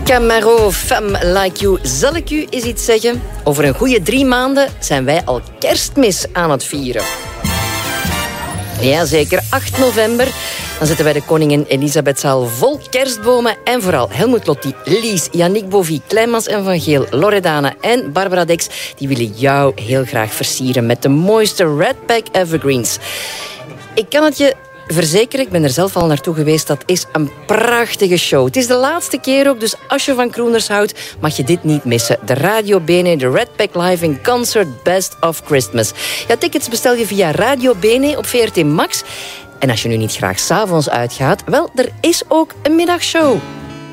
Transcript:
Camaro, Femme Like You. Zal ik u eens iets zeggen? Over een goede 3 maanden zijn wij al Kerstmis aan het vieren. Jazeker, 8 november. Dan zetten wij de koningin Elisabethzaal vol kerstbomen. En vooral Helmut Lotti, Lies, Yannick Bovie, Kleinmans en Van Geel, Loredana en Barbara Dex, die willen jou heel graag versieren met de mooiste Redpack Evergreens. Ik kan het je verzekeren, ik ben er zelf al naartoe geweest, dat is een prachtige show. Het is de laatste keer ook, dus als je van crooners houdt, mag je dit niet missen. De Radio Bene, de Redpack Live in Concert Best of Christmas. Ja, tickets bestel je via Radio Bene op VRT Max. En als je nu niet graag 's avonds uitgaat, wel, er is ook een middagshow.